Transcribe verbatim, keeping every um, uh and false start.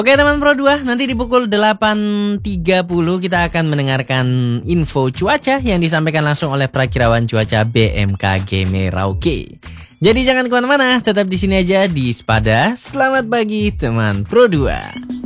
Oke teman Pro dua, nanti di pukul delapan tiga puluh kita akan mendengarkan info cuaca yang disampaikan langsung oleh Prakirawan Cuaca B M K G Merauke. Jadi jangan kemana-mana, tetap di sini aja di Spada. Selamat pagi teman Pro dua.